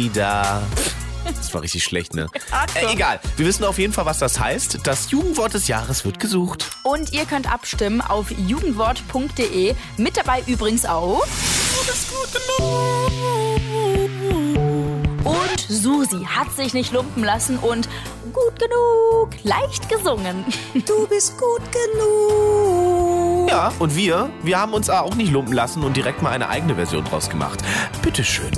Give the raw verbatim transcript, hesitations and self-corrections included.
wieder. Das war richtig schlecht, ne? Äh, egal. Wir wissen auf jeden Fall, was das heißt. Das Jugendwort des Jahres wird gesucht. Und ihr könnt abstimmen auf jugendwort punkt de. Mit dabei übrigens auch. Du bist gut genug. Und Susi hat sich nicht lumpen lassen und gut genug, leicht gesungen. Du bist gut genug. Ja, und wir, wir haben uns auch nicht lumpen lassen und direkt mal eine eigene Version draus gemacht. Bitteschön.